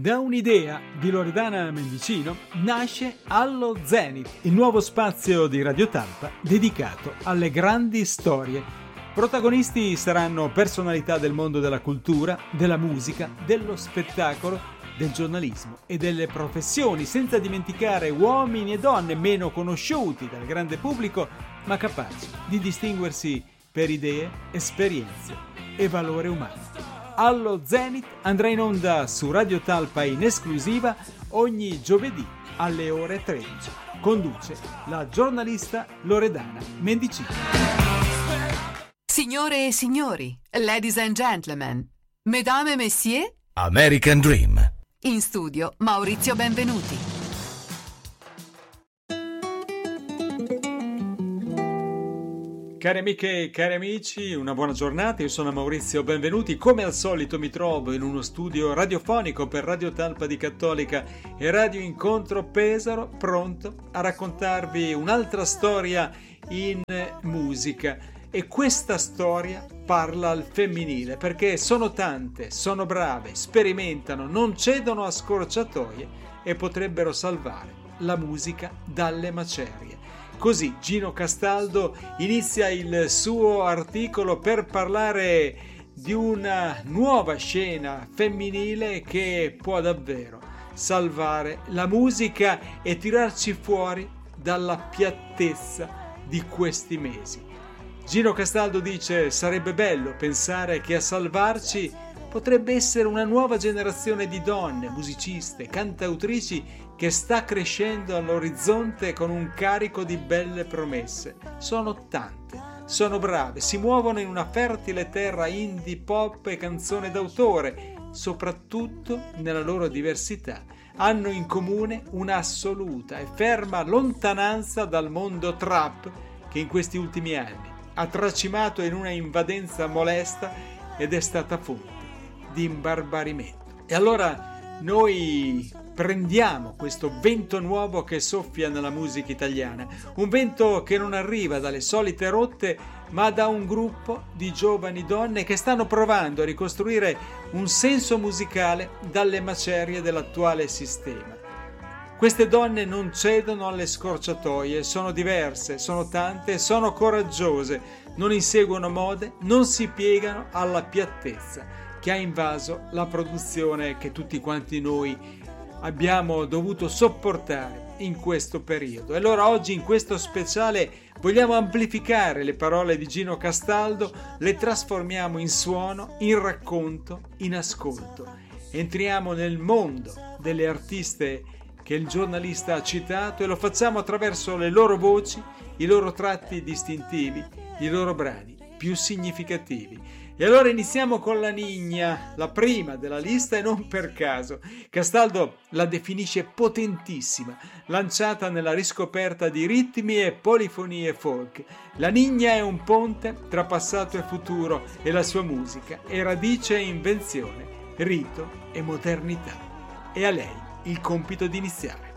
Da un'idea di Loredana Mendicino nasce Allo Zenith, il nuovo spazio di Radio Talpa dedicato alle grandi storie. Protagonisti saranno personalità del mondo della cultura, della musica, dello spettacolo, del giornalismo e delle professioni, senza dimenticare uomini e donne meno conosciuti dal grande pubblico, ma capaci di distinguersi per idee, esperienze e valore umano. Allo Zenith andrà in onda su Radio Talpa in esclusiva ogni giovedì alle ore 13. Conduce la giornalista Loredana Mendicino. Signore e signori, ladies and gentlemen, mesdames et messieurs, American Dream. In studio Maurizio Benvenuti. Cari amiche e cari amici, una buona giornata, io sono Maurizio Benvenuti. Come al solito mi trovo in uno studio radiofonico per Radio Talpa di Cattolica e Radio Incontro Pesaro, pronto a raccontarvi un'altra storia in musica. E questa storia parla al femminile, perché sono tante, sono brave, sperimentano, non cedono a scorciatoie e potrebbero salvare la musica dalle macerie. Così Gino Castaldo inizia il suo articolo per parlare di una nuova scena femminile che può davvero salvare la musica e tirarci fuori dalla piattezza di questi mesi. Gino Castaldo dice: sarebbe bello pensare che a salvarci potrebbe essere una nuova generazione di donne, musiciste, cantautrici che sta crescendo all'orizzonte con un carico di belle promesse. Sono tante, sono brave, si muovono in una fertile terra indie, pop e canzone d'autore, soprattutto nella loro diversità. Hanno in comune un'assoluta e ferma lontananza dal mondo trap che in questi ultimi anni ha tracimato in una invadenza molesta ed è stata fonte di imbarbarimento. E allora noi prendiamo questo vento nuovo che soffia nella musica italiana, un vento che non arriva dalle solite rotte, ma da un gruppo di giovani donne che stanno provando a ricostruire un senso musicale dalle macerie dell'attuale sistema. Queste donne non cedono alle scorciatoie, sono diverse, sono tante, sono coraggiose, non inseguono mode, non si piegano alla piattezza che ha invaso la produzione che tutti quanti noi abbiamo dovuto sopportare in questo periodo. E allora oggi in questo speciale vogliamo amplificare le parole di Gino Castaldo, le trasformiamo in suono, in racconto, in ascolto. Entriamo nel mondo delle artiste che il giornalista ha citato e lo facciamo attraverso le loro voci, i loro tratti distintivi, i loro brani più significativi. E allora iniziamo con la Nigna, la prima della lista e non per caso. Castaldo la definisce potentissima, lanciata nella riscoperta di ritmi e polifonie folk. La Nigna è un ponte tra passato e futuro e la sua musica è radice e invenzione, rito e modernità. E a lei il compito di iniziare.